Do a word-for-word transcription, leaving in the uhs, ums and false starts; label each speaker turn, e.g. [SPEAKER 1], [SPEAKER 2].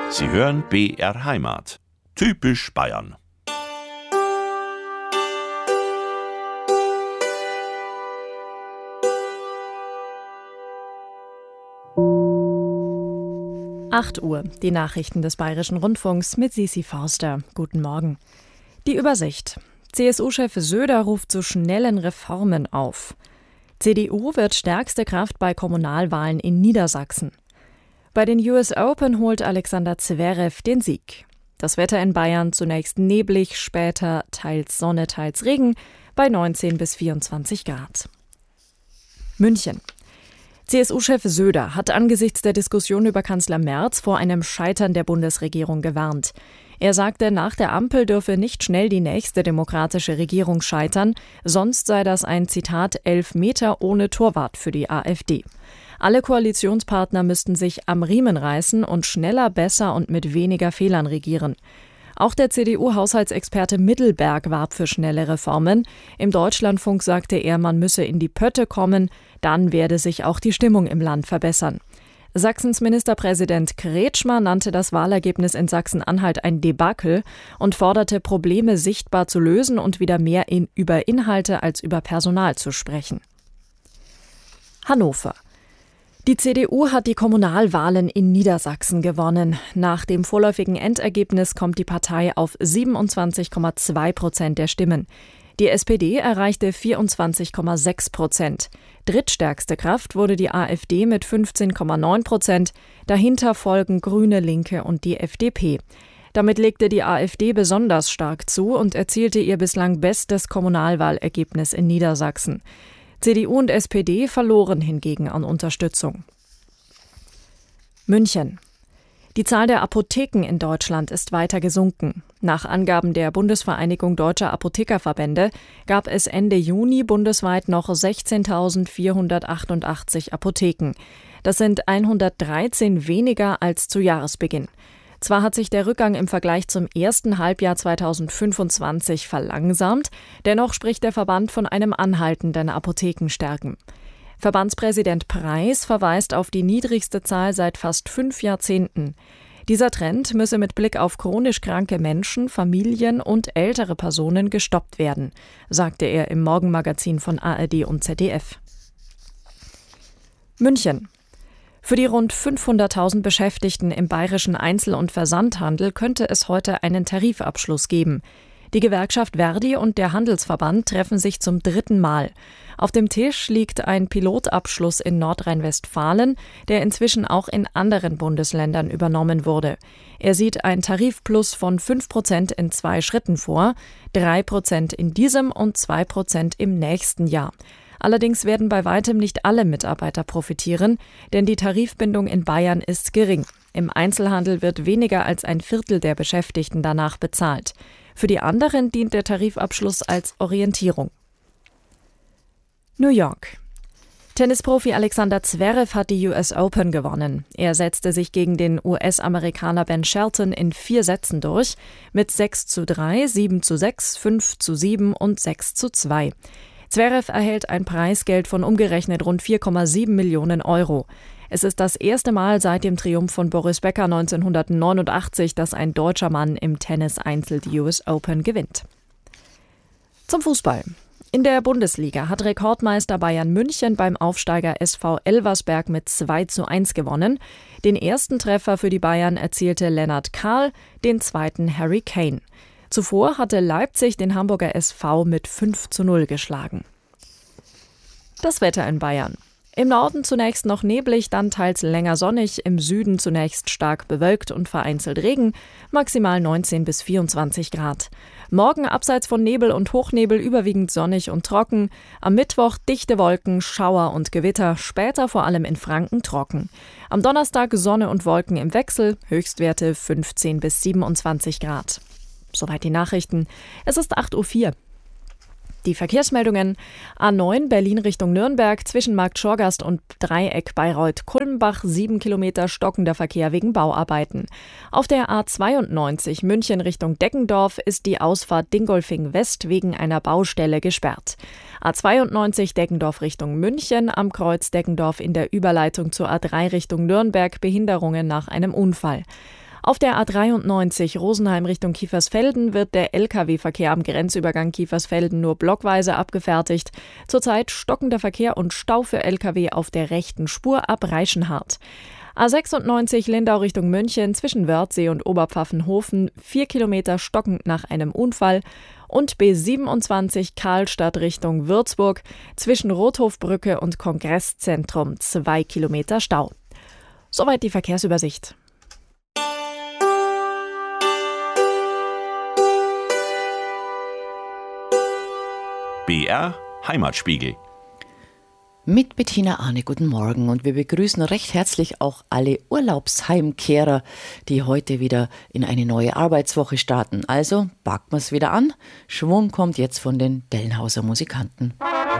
[SPEAKER 1] Sie hören B R Heimat. Typisch Bayern.
[SPEAKER 2] acht Uhr, die Nachrichten des Bayerischen Rundfunks mit Sisi Forster. Guten Morgen. Die Übersicht. C S U-Chef Söder ruft zu schnellen Reformen auf. C D U wird stärkste Kraft bei Kommunalwahlen in Niedersachsen. Bei den U S Open holt Alexander Zverev den Sieg. Das Wetter in Bayern zunächst neblig, später teils Sonne, teils Regen bei neunzehn bis vierundzwanzig Grad. München. C S U-Chef Söder hat angesichts der Diskussion über Kanzler Merz vor einem Scheitern der Bundesregierung gewarnt. Er sagte, nach der Ampel dürfe nicht schnell die nächste demokratische Regierung scheitern, sonst sei das ein, Zitat, Elfmeter ohne Torwart für die AfD. Alle Koalitionspartner müssten sich am Riemen reißen und schneller, besser und mit weniger Fehlern regieren. Auch der C D U-Haushaltsexperte Mittelberg warb für schnelle Reformen. Im Deutschlandfunk sagte er, man müsse in die Pötte kommen, dann werde sich auch die Stimmung im Land verbessern. Sachsens Ministerpräsident Kretschmer nannte das Wahlergebnis in Sachsen-Anhalt ein Debakel und forderte, Probleme sichtbar zu lösen und wieder mehr in, über Inhalte als über Personal zu sprechen. Hannover. Die C D U hat die Kommunalwahlen in Niedersachsen gewonnen. Nach dem vorläufigen Endergebnis kommt die Partei auf siebenundzwanzig Komma zwei Prozent der Stimmen. Die S P D erreichte vierundzwanzig Komma sechs Prozent. Drittstärkste Kraft wurde die AfD mit fünfzehn Komma neun Prozent. Dahinter folgen Grüne, Linke und die F D P. Damit legte die AfD besonders stark zu und erzielte ihr bislang bestes Kommunalwahlergebnis in Niedersachsen. C D U und S P D verloren hingegen an Unterstützung. München. Die Zahl der Apotheken in Deutschland ist weiter gesunken. Nach Angaben der Bundesvereinigung Deutscher Apothekerverbände gab es Ende Juni bundesweit noch sechzehntausendvierhundertachtundachtzig Apotheken. Das sind hundertdreizehn weniger als zu Jahresbeginn. Zwar hat sich der Rückgang im Vergleich zum ersten Halbjahr zweitausendfünfundzwanzig verlangsamt, dennoch spricht der Verband von einem anhaltenden Apothekenstärken. Verbandspräsident Preis verweist auf die niedrigste Zahl seit fast fünf Jahrzehnten. Dieser Trend müsse mit Blick auf chronisch kranke Menschen, Familien und ältere Personen gestoppt werden, sagte er im Morgenmagazin von A R D und Z D F. München. Für die rund fünfhunderttausend Beschäftigten im bayerischen Einzel- und Versandhandel könnte es heute einen Tarifabschluss geben. Die Gewerkschaft Verdi und der Handelsverband treffen sich zum dritten Mal. Auf dem Tisch liegt ein Pilotabschluss in Nordrhein-Westfalen, der inzwischen auch in anderen Bundesländern übernommen wurde. Er sieht ein Tarifplus von fünf Prozent in zwei Schritten vor, drei Prozent in diesem und zwei Prozent im nächsten Jahr. Allerdings werden bei weitem nicht alle Mitarbeiter profitieren, denn die Tarifbindung in Bayern ist gering. Im Einzelhandel wird weniger als ein Viertel der Beschäftigten danach bezahlt. Für die anderen dient der Tarifabschluss als Orientierung. New York. Tennisprofi Alexander Zverev hat die U S Open gewonnen. Er setzte sich gegen den U S-Amerikaner Ben Shelton in vier Sätzen durch, mit sechs zu drei, sieben zu sechs, fünf zu sieben und sechs zu zwei. Zverev erhält ein Preisgeld von umgerechnet rund vier Komma sieben Millionen Euro. Es ist das erste Mal seit dem Triumph von Boris Becker neunzehnhundertneunundachtzig, dass ein deutscher Mann im Tennis-Einzel die U S Open gewinnt. Zum Fußball. In der Bundesliga hat Rekordmeister Bayern München beim Aufsteiger S V Elversberg mit zwei zu eins gewonnen. Den ersten Treffer für die Bayern erzielte Lennart Kahl, den zweiten Harry Kane. Zuvor hatte Leipzig den Hamburger S V mit fünf zu null geschlagen. Das Wetter in Bayern. Im Norden zunächst noch neblig, dann teils länger sonnig, im Süden zunächst stark bewölkt und vereinzelt Regen, maximal neunzehn bis vierundzwanzig Grad. Morgen abseits von Nebel und Hochnebel überwiegend sonnig und trocken, am Mittwoch dichte Wolken, Schauer und Gewitter, später vor allem in Franken trocken. Am Donnerstag Sonne und Wolken im Wechsel, Höchstwerte fünfzehn bis siebenundzwanzig Grad. Soweit die Nachrichten. Es ist acht Uhr vier. Die Verkehrsmeldungen: A neun Berlin Richtung Nürnberg zwischen Markt Schorgast und Dreieck Bayreuth-Kulmbach, sieben Kilometer stockender Verkehr wegen Bauarbeiten. Auf der A zweiundneunzig München Richtung Deggendorf ist die Ausfahrt Dingolfing West wegen einer Baustelle gesperrt. A zweiundneunzig Deggendorf Richtung München, am Kreuz Deggendorf in der Überleitung zur A drei Richtung Nürnberg, Behinderungen nach einem Unfall. Auf der A dreiundneunzig Rosenheim Richtung Kiefersfelden wird der L K W-Verkehr am Grenzübergang Kiefersfelden nur blockweise abgefertigt. Zurzeit stockender Verkehr und Stau für L K W auf der rechten Spur ab Reichenhart. A sechsundneunzig Lindau Richtung München zwischen Wörthsee und Oberpfaffenhofen, vier Kilometer stockend nach einem Unfall. Und B siebenundzwanzig Karlstadt Richtung Würzburg zwischen Rothofbrücke und Kongresszentrum, zwei Kilometer Stau. Soweit die Verkehrsübersicht.
[SPEAKER 1] B R Heimatspiegel.
[SPEAKER 3] Mit Bettina Arne, guten Morgen, und wir begrüßen recht herzlich auch alle Urlaubsheimkehrer, die heute wieder in eine neue Arbeitswoche starten. Also packen wir es wieder an. Schwung kommt jetzt von den Dellenhauser Musikanten.